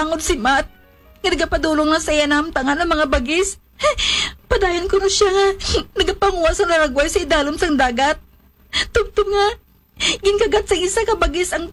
bangod si Matt. Nga nagapadulong na saya namtangan ang mga bagis. Padayon ko na siya nga. Nagapanguwa sa naragway sa idalom sang dagat. Tugtog nga. Ginkagat sa isa ka bagis ang